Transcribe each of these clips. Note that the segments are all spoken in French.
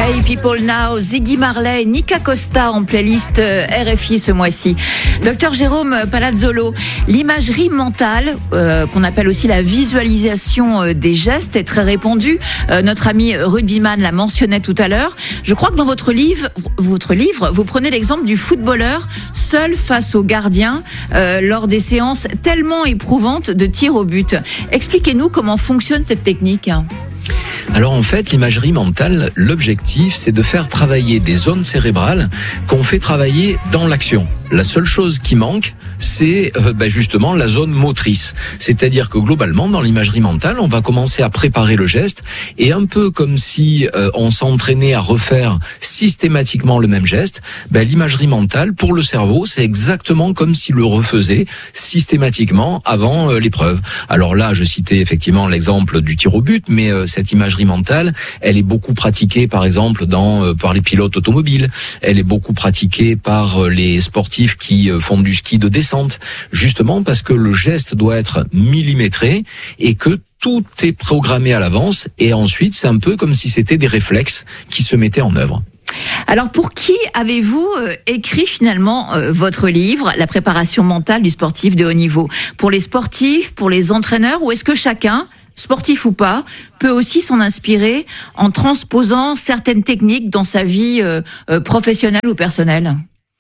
Hey People Now, Ziggy Marley, Nika Costa en playlist RFI ce mois-ci. Docteur Jérôme Palazzolo, l'imagerie mentale, qu'on appelle aussi la visualisation des gestes, est très répandue. Notre ami rugbyman l'a mentionné tout à l'heure. Je crois que dans votre livre, vous prenez l'exemple du footballeur seul face au gardien lors des séances tellement éprouvantes de tir au but. Expliquez-nous comment fonctionne cette technique. Alors en fait, l'imagerie mentale, l'objectif, c'est de faire travailler des zones cérébrales qu'on fait travailler dans l'action. La seule chose qui manque, c'est justement la zone motrice. C'est-à-dire que globalement, dans l'imagerie mentale, on va commencer à préparer le geste et un peu comme si on s'entraînait à refaire systématiquement le même geste, l'imagerie mentale, pour le cerveau, c'est exactement comme s'il le refaisait systématiquement avant l'épreuve. Alors là, je citais effectivement l'exemple du tir au but, mais cette imagerie mentale, elle est beaucoup pratiquée par exemple par les pilotes automobiles, elle est beaucoup pratiquée par les sportifs qui font du ski de descente, justement parce que le geste doit être millimétré et que tout est programmé à l'avance et ensuite c'est un peu comme si c'était des réflexes qui se mettaient en œuvre. Alors pour qui avez-vous écrit finalement votre livre, La préparation mentale du sportif de haut niveau ? Pour les sportifs, pour les entraîneurs, ou est-ce que chacun, sportif ou pas, peut aussi s'en inspirer en transposant certaines techniques dans sa vie professionnelle ou personnelle ?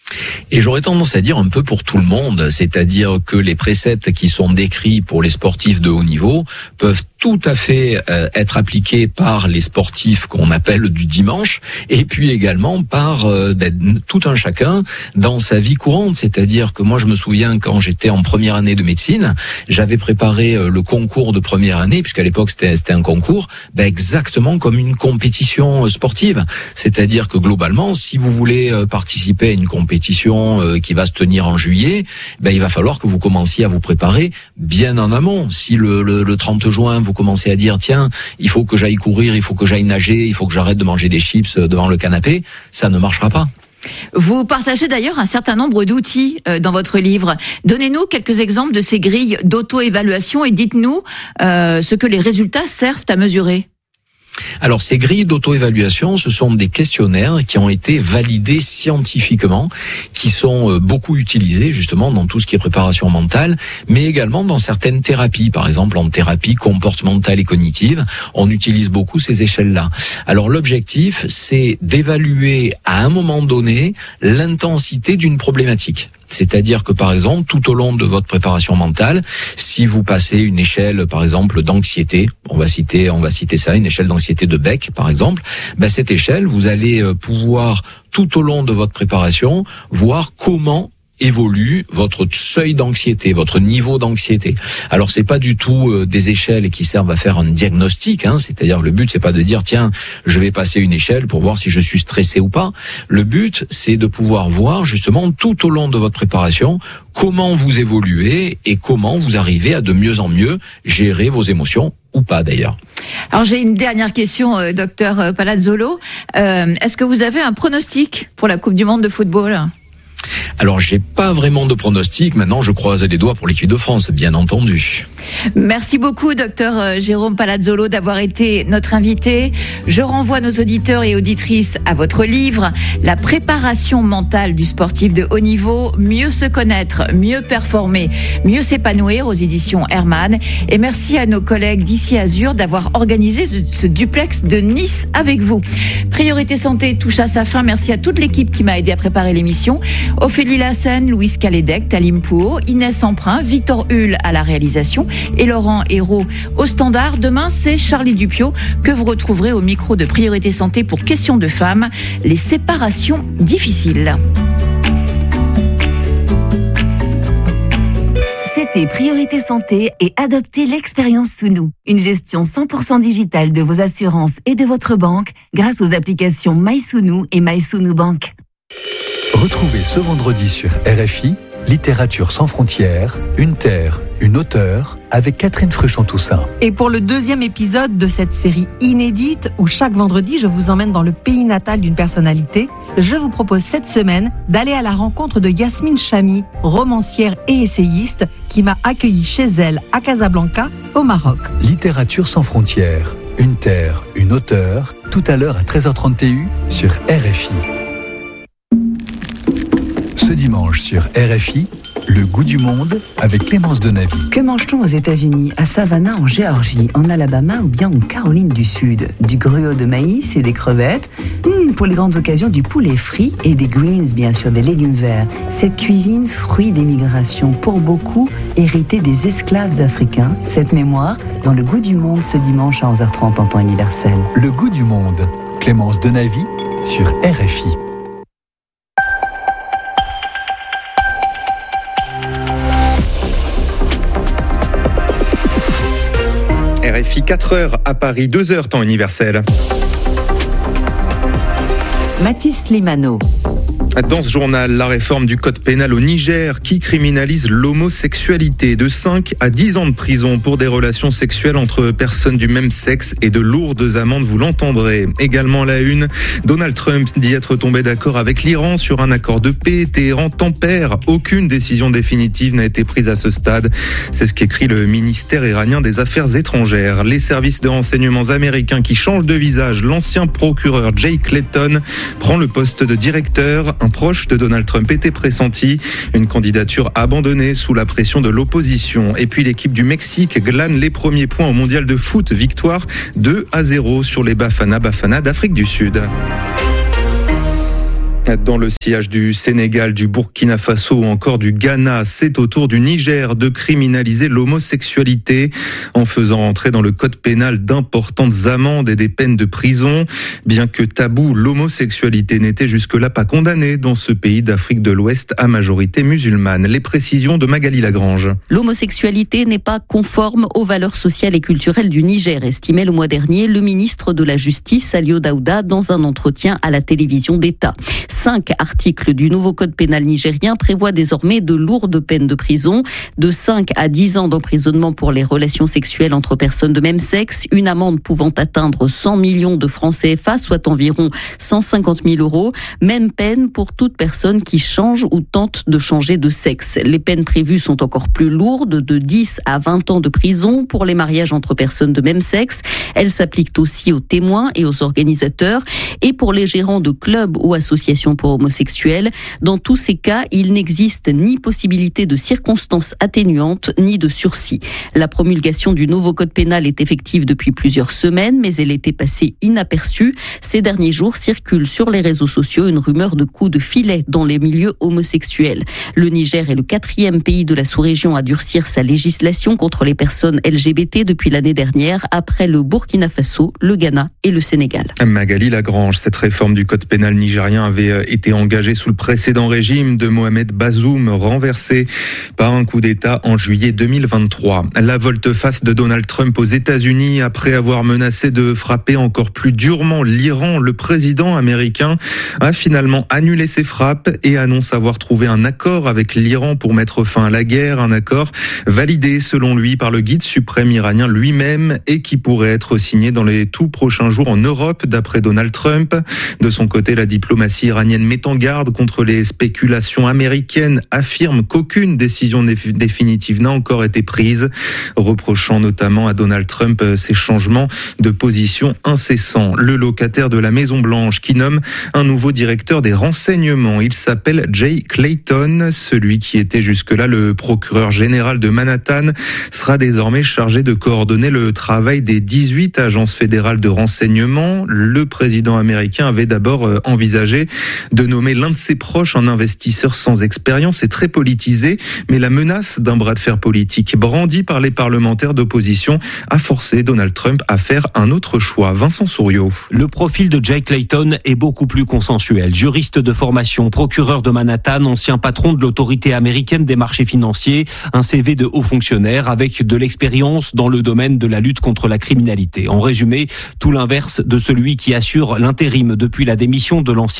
Et j'aurais tendance à dire un peu pour tout le monde, c'est-à-dire que les préceptes qui sont décrits pour les sportifs de haut niveau peuvent tout à fait être appliqués par les sportifs qu'on appelle du dimanche et puis également par tout un chacun dans sa vie courante. C'est-à-dire que moi je me souviens quand j'étais en première année de médecine, j'avais préparé le concours de première année, puisqu'à l'époque c'était un concours, exactement comme une compétition sportive. C'est-à-dire que globalement, si vous voulez participer à une compétition qui va se tenir en juillet, il va falloir que vous commenciez à vous préparer bien en amont. Si le 30 juin, vous commencez à dire, tiens, il faut que j'aille courir, il faut que j'aille nager, il faut que j'arrête de manger des chips devant le canapé, ça ne marchera pas. Vous partagez d'ailleurs un certain nombre d'outils dans votre livre. Donnez-nous quelques exemples de ces grilles d'auto-évaluation et dites-nous ce que les résultats servent à mesurer. Alors ces grilles d'auto-évaluation, ce sont des questionnaires qui ont été validés scientifiquement, qui sont beaucoup utilisés justement dans tout ce qui est préparation mentale, mais également dans certaines thérapies. Par exemple, en thérapie comportementale et cognitive, on utilise beaucoup ces échelles-là. Alors l'objectif, c'est d'évaluer à un moment donné l'intensité d'une problématique. C'est-à-dire que, par exemple, tout au long de votre préparation mentale, si vous passez une échelle, par exemple, d'anxiété, on va citer ça, une échelle d'anxiété de Beck, par exemple, cette échelle, vous allez pouvoir, tout au long de votre préparation, voir comment évolue votre seuil d'anxiété, votre niveau d'anxiété. Alors c'est pas du tout des échelles qui servent à faire un diagnostic, c'est-à-dire le but c'est pas de dire tiens, je vais passer une échelle pour voir si je suis stressé ou pas. Le but c'est de pouvoir voir justement tout au long de votre préparation comment vous évoluez et comment vous arrivez à de mieux en mieux gérer vos émotions ou pas d'ailleurs. Alors j'ai une dernière question, docteur Palazzolo. Est-ce que vous avez un pronostic pour la Coupe du Monde de football ? Alors, j'ai pas vraiment de pronostic. Maintenant, je croise les doigts pour l'équipe de France, bien entendu. Merci beaucoup, docteur Jérôme Palazzolo, d'avoir été notre invité. Je renvoie nos auditeurs et auditrices à votre livre, La préparation mentale du sportif de haut niveau, mieux se connaître, mieux performer, mieux s'épanouir aux éditions Hermann. Et merci à nos collègues d'ici Azur d'avoir organisé ce duplex de Nice avec vous. Priorité Santé touche à sa fin. Merci à toute l'équipe qui m'a aidé à préparer l'émission. Ophélie Lassen, Louise Calédec, Talim Pouot, Inès Emprunt, Victor Hull à la réalisation et Laurent Hérault au standard. Demain, c'est Charlie Dupiot que vous retrouverez au micro de Priorité Santé pour Questions de femmes, les séparations difficiles. C'était Priorité Santé et adoptez l'expérience Sounou, une gestion 100% digitale de vos assurances et de votre banque grâce aux applications MySounou et MySounou Bank. Retrouvez ce vendredi sur RFI, Littérature sans frontières, une terre, une auteure, avec Catherine Fruchon-Toussaint. Et pour le 2e épisode de cette série inédite, où chaque vendredi je vous emmène dans le pays natal d'une personnalité, je vous propose cette semaine d'aller à la rencontre de Yasmine Chamy, romancière et essayiste, qui m'a accueilli chez elle à Casablanca, au Maroc. Littérature sans frontières, une terre, une auteure, tout à l'heure à 13h30 TU sur RFI. Ce dimanche sur RFI, le goût du monde avec Clémence Denavy. Que mange-t-on aux États-Unis, à Savannah, en Géorgie, en Alabama ou bien en Caroline du Sud? Du gruau de maïs et des crevettes. Pour les grandes occasions, du poulet frit et des greens, bien sûr, des légumes verts. Cette cuisine, fruit des migrations, pour beaucoup, héritée des esclaves africains. Cette mémoire, dans le goût du monde, ce dimanche à 11h30 en temps universel. Le goût du monde, Clémence Denavy sur RFI. RFI 4h à Paris, 2h temps universel. Mathis Limano. Dans ce journal, la réforme du code pénal au Niger qui criminalise l'homosexualité, de 5 à 10 ans de prison pour des relations sexuelles entre personnes du même sexe et de lourdes amendes, vous l'entendrez. Également à la une, Donald Trump dit être tombé d'accord avec l'Iran sur un accord de paix. Téhéran tempère, aucune décision définitive n'a été prise à ce stade. C'est ce qu'écrit le ministère iranien des Affaires étrangères. Les services de renseignements américains qui changent de visage, l'ancien procureur Jay Clayton prend le poste de directeur. Un proche de Donald Trump était pressenti. Une candidature abandonnée sous la pression de l'opposition. Et puis l'équipe du Mexique glane les premiers points au mondial de foot. Victoire 2-0 sur les Bafana d'Afrique du Sud. Dans le sillage du Sénégal, du Burkina Faso ou encore du Ghana, c'est au tour du Niger de criminaliser l'homosexualité en faisant entrer dans le code pénal d'importantes amendes et des peines de prison. Bien que tabou, l'homosexualité n'était jusque-là pas condamnée dans ce pays d'Afrique de l'Ouest à majorité musulmane. Les précisions de Magali Lagrange. L'homosexualité n'est pas conforme aux valeurs sociales et culturelles du Niger, estimait le mois dernier le ministre de la Justice, Alio Daouda, dans un entretien à la télévision d'État. 5 articles du nouveau code pénal nigérien prévoient désormais de lourdes peines de prison, de 5 à 10 ans d'emprisonnement pour les relations sexuelles entre personnes de même sexe, une amende pouvant atteindre 100 millions de francs CFA, soit environ 150 000 euros. Même peine pour toute personne qui change ou tente de changer de sexe. Les peines prévues sont encore plus lourdes, de 10 à 20 ans de prison pour les mariages entre personnes de même sexe. Elles s'appliquent aussi aux témoins et aux organisateurs et pour les gérants de clubs ou associations pour homosexuels. Dans tous ces cas, il n'existe ni possibilité de circonstances atténuantes, ni de sursis. La promulgation du nouveau code pénal est effective depuis plusieurs semaines, mais elle était passée inaperçue. Ces derniers jours circule sur les réseaux sociaux une rumeur de coup de filet dans les milieux homosexuels. Le Niger est le 4e pays de la sous-région à durcir sa législation contre les personnes LGBT depuis l'année dernière, après le Burkina Faso, le Ghana et le Sénégal. Magali Lagrange, cette réforme du code pénal nigérien avait été engagé sous le précédent régime de Mohamed Bazoum, renversé par un coup d'État en juillet 2023. La volte-face de Donald Trump aux États-Unis après avoir menacé de frapper encore plus durement l'Iran. Le président américain a finalement annulé ses frappes et annonce avoir trouvé un accord avec l'Iran pour mettre fin à la guerre. Un accord validé selon lui par le guide suprême iranien lui-même et qui pourrait être signé dans les tout prochains jours en Europe, d'après Donald Trump. De son côté, la diplomatie iranienne met en garde contre les spéculations américaines, affirme qu'aucune décision définitive n'a encore été prise, reprochant notamment à Donald Trump ses changements de position incessants. Le locataire de la Maison-Blanche qui nomme un nouveau directeur des renseignements. Il s'appelle Jay Clayton. Celui qui était jusque-là le procureur général de Manhattan sera désormais chargé de coordonner le travail des 18 agences fédérales de renseignement. Le président américain avait d'abord envisagé de nommer l'un de ses proches un investisseur sans expérience et très politisé, mais la menace d'un bras de fer politique brandi par les parlementaires d'opposition a forcé Donald Trump à faire un autre choix. Vincent Souriau. Le profil de Jay Clayton est beaucoup plus consensuel. Juriste de formation, procureur de Manhattan, ancien patron de l'autorité américaine des marchés financiers, un CV de haut fonctionnaire avec de l'expérience dans le domaine de la lutte contre la criminalité. En résumé, tout l'inverse de celui qui assure l'intérim depuis la démission de l'ancienne titulaire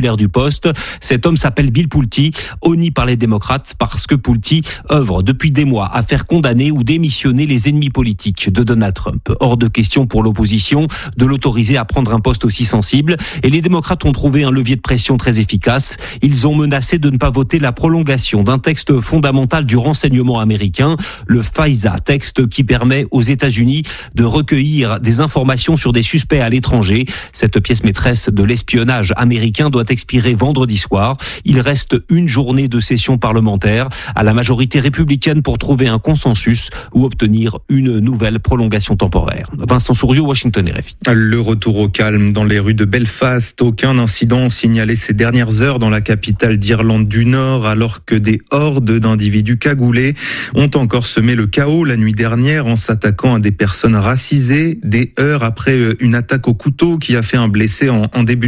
titulaire du poste. Cet homme s'appelle Bill Pulte, honni par les démocrates parce que Pulte œuvre depuis des mois à faire condamner ou démissionner les ennemis politiques de Donald Trump. Hors de question pour l'opposition de l'autoriser à prendre un poste aussi sensible. Et les démocrates ont trouvé un levier de pression très efficace. Ils ont menacé de ne pas voter la prolongation d'un texte fondamental du renseignement américain, le FISA, texte qui permet aux États-Unis de recueillir des informations sur des suspects à l'étranger. Cette pièce maîtresse de l'espionnage américain doit expirer vendredi soir. Il reste une journée de session parlementaire à la majorité républicaine pour trouver un consensus ou obtenir une nouvelle prolongation temporaire. Vincent Souriau, Washington, RFI. Le retour au calme dans les rues de Belfast. Aucun incident signalé ces dernières heures dans la capitale d'Irlande du Nord, alors que des hordes d'individus cagoulés ont encore semé le chaos la nuit dernière en s'attaquant à des personnes racisées. Des heures après une attaque au couteau qui a fait un blessé en début